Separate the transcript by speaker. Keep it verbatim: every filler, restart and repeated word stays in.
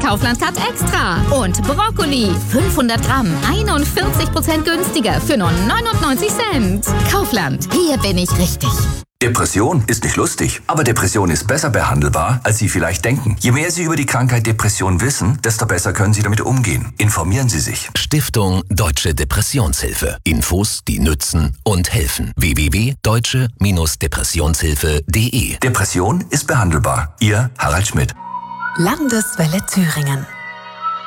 Speaker 1: Kaufland Cut Extra. Und Brokkoli, fünfhundert Gramm, einundvierzig Prozent günstiger für nur neunundneunzig Cent. Kaufland, hier bin ich richtig.
Speaker 2: Depression ist nicht lustig, aber Depression ist besser behandelbar, als Sie vielleicht denken. Je mehr Sie über die Krankheit Depression wissen, desto besser können Sie damit umgehen. Informieren Sie sich.
Speaker 3: Stiftung Deutsche Depressionshilfe. Infos, die nützen und helfen. w w w punkt deutsche Depressionshilfe punkt de
Speaker 2: Depression ist behandelbar. Ihr Harald Schmidt.
Speaker 4: Landeswelle Thüringen.